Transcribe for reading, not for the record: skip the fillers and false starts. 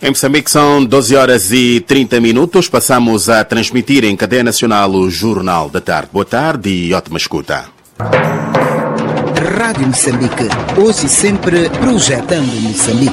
Em Moçambique são 12 horas e 30 minutos. Passamos a transmitir em cadeia nacional o Jornal da Tarde. Boa tarde e ótima escuta. Rádio Moçambique, hoje e sempre projetando Moçambique.